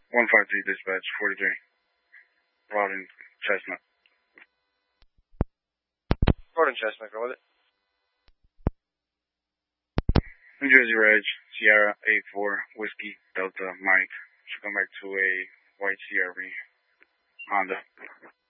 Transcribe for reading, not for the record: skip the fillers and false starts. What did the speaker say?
153 dispatch, 43. Rawdon Chestnut. Rawdon Chestnut, go with it. New Jersey Reg, Sierra 84, Whiskey, Delta, Mike. Should come back to a white CRV Honda.